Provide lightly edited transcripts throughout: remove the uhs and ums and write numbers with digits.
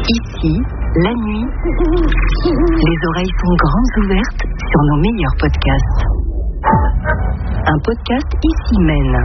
Ici, la nuit, les oreilles sont grandes ouvertes sur nos meilleurs podcasts. Un podcast ici mène.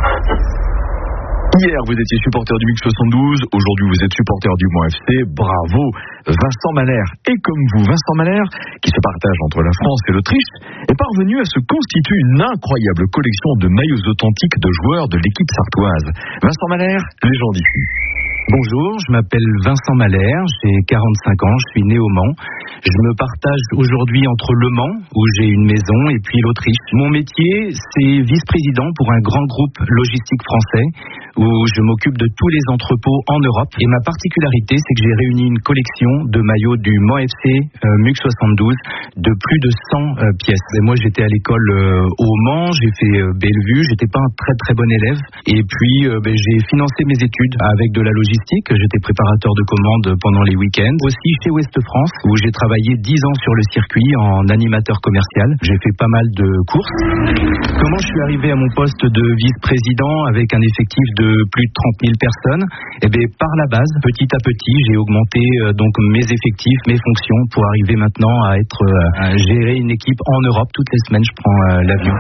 Hier, vous étiez supporter du MUC 72, aujourd'hui vous êtes supporter du Mans FC, bravo Vincent Mahler. Et comme vous, Vincent Mahler, qui se partage entre la France et l'Autriche, est parvenu à se constituer une incroyable collection de maillots authentiques de joueurs de l'équipe sartoise. Vincent Mahler, légende ici. Bonjour, je m'appelle Vincent Mahler, j'ai 45 ans, je suis né au Mans. Je me partage aujourd'hui entre le Mans, où j'ai une maison, et puis l'Autriche. Mon métier, c'est vice-président pour un grand groupe logistique français, où je m'occupe de tous les entrepôts en Europe. Et ma particularité, c'est que j'ai réuni une collection de maillots du Mans FC MUC 72 de plus de 100 pièces. Et moi, j'étais à l'école au Mans, j'ai fait Bellevue, j'étais pas un très très bon élève. Et puis, j'ai financé mes études avec de la logistique. J'étais préparateur de commandes pendant les week-ends. Aussi chez Ouest France, où j'ai travaillé 10 ans sur le circuit en animateur commercial. J'ai fait pas mal de courses. Comment je suis arrivé à mon poste de vice-président avec un effectif de plus de 30 000 personnes? Par la base, petit à petit, j'ai augmenté donc mes effectifs, mes fonctions pour arriver maintenant à gérer une équipe en Europe. Toutes les semaines, je prends l'avion.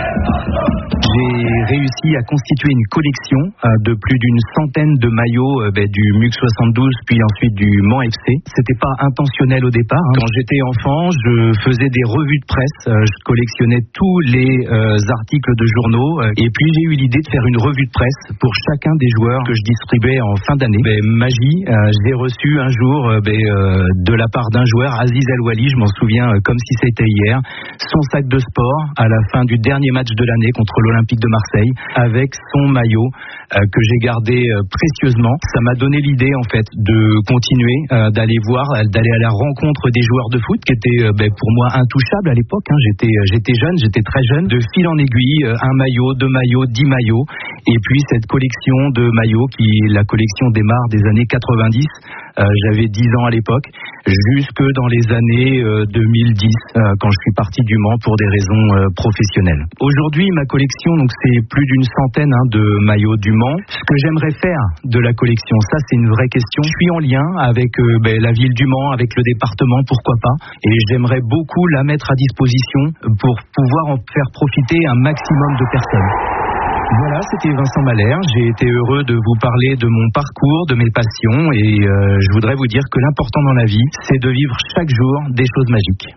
J'ai réussi à constituer une collection de plus d'une centaine de maillots du MUC 72 puis ensuite du Mans FC. C'était pas intentionnel au départ. Quand j'étais enfant, je faisais des revues de presse, je collectionnais tous les articles de journaux et puis j'ai eu l'idée de faire une revue de presse pour chacun des joueurs que je distribuais en fin d'année. Magie, j'ai reçu un jour de la part d'un joueur, Aziz El Wali, je m'en souviens comme si c'était hier, son sac de sport à la fin du dernier match de l'année contre l'Olympique de Marseille avec son maillot que j'ai gardé précieusement. Ça m'a donné l'idée en fait de continuer, d'aller à la rencontre des joueurs de foot qui étaient pour moi intouchables à l'époque. J'étais jeune, j'étais très jeune. De fil en aiguille, un maillot, 2 maillots, 10 maillots. Et puis cette collection de maillots la collection démarre des années 90. J'avais 10 ans à l'époque, jusque dans les années 2010, quand je suis parti du Mans pour des raisons professionnelles. Aujourd'hui, ma collection, donc c'est plus d'une centaine de maillots du Mans. Ce que j'aimerais faire de la collection, ça c'est une vraie question. Je suis en lien avec la ville du Mans, avec le département, pourquoi pas. Et j'aimerais beaucoup la mettre à disposition pour pouvoir en faire profiter un maximum de personnes. Voilà, c'était Vincent Mahler. J'ai été heureux de vous parler de mon parcours, de mes passions et je voudrais vous dire que l'important dans la vie, c'est de vivre chaque jour des choses magiques.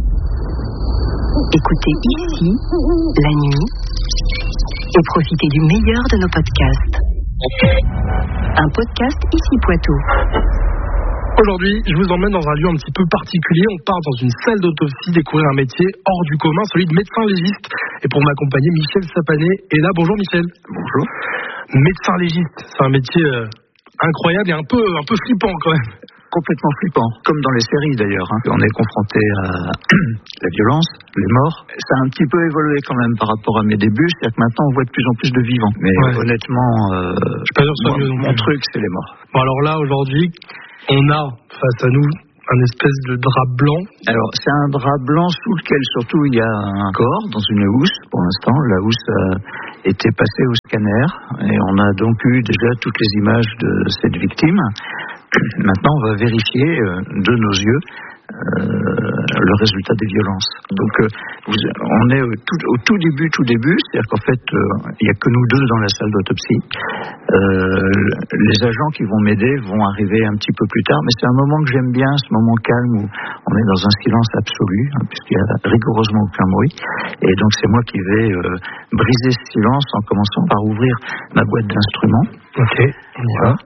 Écoutez ici, la nuit, et profitez du meilleur de nos podcasts. Un podcast ici Poitou. Aujourd'hui, je vous emmène dans un lieu un petit peu particulier. On part dans une salle d'autopsie découvrir un métier hors du commun, celui de médecin légiste. Et pour m'accompagner, Michel Sapané est là. Bonjour Michel. Bonjour. Médecin légiste, c'est un métier incroyable et un peu flippant quand même. Complètement flippant, comme dans les séries d'ailleurs. On est confronté à la violence, les morts. Ça a un petit peu évolué quand même par rapport à mes débuts. C'est-à-dire que maintenant on voit de plus en plus de vivants. Mais honnêtement, je suis pas sûr que ce soit mieux. Mon truc, c'est les morts. Bon, alors là, aujourd'hui, on a face à nous un espèce de drap blanc. Alors, c'est un drap blanc sous lequel surtout il y a un corps dans une housse. Pour l'instant, la housse a été passée au scanner et on a donc eu déjà toutes les images de cette victime. Maintenant, on va vérifier de nos yeux le résultat des violences. Donc, on est au tout début, c'est-à-dire qu'en fait, il n'y a que nous deux dans la salle d'autopsie. Les agents qui vont m'aider vont arriver un petit peu plus tard, mais c'est un moment que j'aime bien, ce moment calme où on est dans un silence absolu, puisqu'il n'y a rigoureusement aucun bruit. Et donc, c'est moi qui vais briser ce silence en commençant par ouvrir ma boîte d'instruments. Ok, on y va.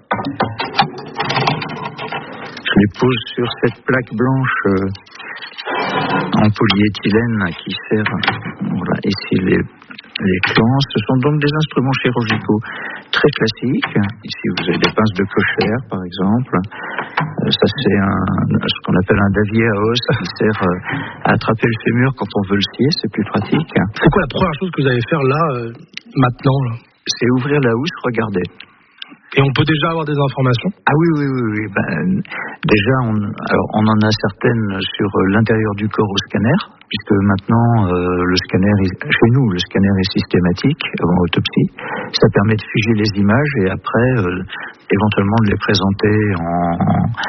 Je les pose sur cette plaque blanche en polyéthylène qui sert. Voilà, ici les clans. Ce sont donc des instruments chirurgicaux très classiques. Ici vous avez des pinces de cochère par exemple. Ça c'est ce qu'on appelle un davier à os qui sert à attraper le fémur quand on veut le scier, c'est plus pratique. C'est quoi la première chose que vous allez faire là, maintenant là? C'est ouvrir la housse, regarder. Et on peut déjà avoir des informations? Ah oui. Déjà, on en a certaines sur l'intérieur du corps au scanner, puisque maintenant, chez nous, le scanner est systématique avant autopsie. Ça permet de figer les images et après, éventuellement, de les présenter au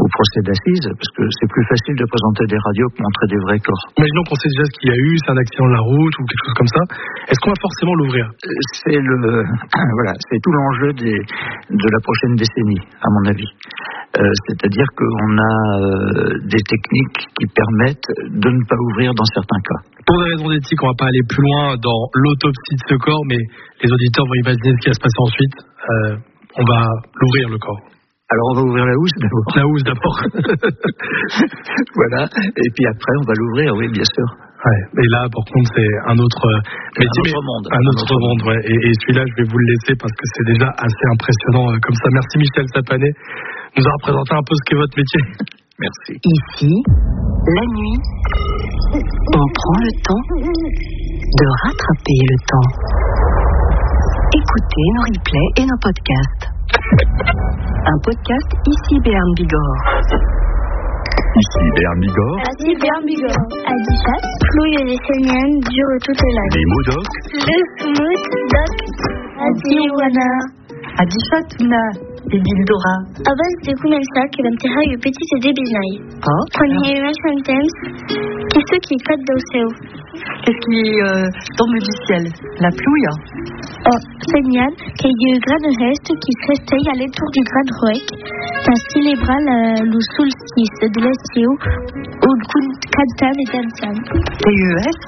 procès d'assises, parce que c'est plus facile de présenter des radios que montrer des vrais corps. Imaginons qu'on sait déjà ce qu'il y a eu, c'est un accident de la route ou quelque chose comme ça. Est-ce qu'on va forcément l'ouvrir ? C'est tout l'enjeu de la prochaine décennie, à mon avis. C'est-à-dire qu'on a des techniques qui permettent de ne pas ouvrir dans certains cas. Pour des raisons d'éthique, on ne va pas aller plus loin dans l'autopsie de ce corps, mais les auditeurs vont imaginer ce qui va se passer ensuite. On va l'ouvrir, le corps. Alors on va ouvrir la housse d'abord. La housse d'abord. Voilà. Et puis après on va l'ouvrir, oui, bien sûr. Ouais. Et là, par contre, c'est un autre métier, un autre monde. Ouais. Et celui-là, je vais vous le laisser parce que c'est déjà assez impressionnant comme ça. Merci Michel Sapanet. Nous a représenté un peu ce qu'est votre métier. Merci. Ici, la nuit, on prend le temps de rattraper le temps. Écoutez nos replays et nos podcasts. Un podcast ici Béarn Bigorre. Ici Béarn Bigorre. Ici Béarn Bigorre. Adichat, Flouille et les Séniennes durent toute l'année. Les mots doc. Le Smoot Doc. Adiwana. Adichat Tuna et Bildora. Abans de començar que l'enterrar le petit et débinaille. Quan hi ha sentents, qui ce qui cade del seu. Qu'est-ce qui tombe du ciel? La pluie? Senyal que hi ha un gran rest qui se restei a l'entour du gran roec per celebrar le solstice de l'estiu on cantam et dansam. TES?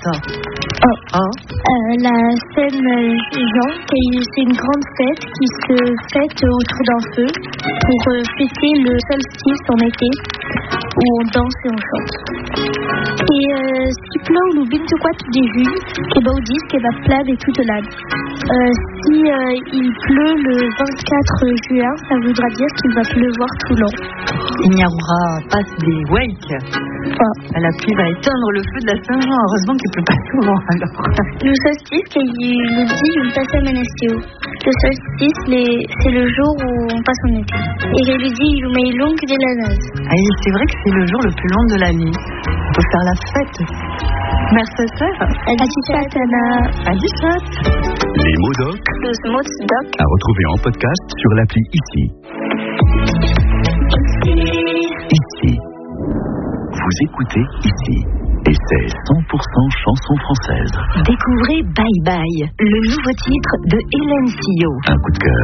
La scène Jean, c'est une grande fête qui se fête autour d'un feu pour fêter le solstice en été où on danse et on chante. Et si plou le 24 de juillet, que va dire que va pleuvoir toute l'année. Si il pleut le 24 juin, ça voudra dire qu'il va pleuvoir tout l'an. Il n'y aura pas des wakes. La pluie va éteindre le feu de la Saint-Jean. Heureusement qu'il ne pleut pas souvent alors. Le solstice, il nous dit une passe à Manestio. Le solstice, c'est le jour où on passe en été. Et je lui dis, il nous met longue de la nase. C'est vrai que c'est le jour le plus long de l'année. On peut faire la fête. Merci sœur. Adichat, Anna. Adichat. Les mots doc. Le Smoot Doc. À retrouver en podcast sur l'appli Ici. Ici. Vous écoutez Ici. Et c'est 100% chanson française. Découvrez Bye Bye, le nouveau titre de Hélène Sillot. Un coup de cœur.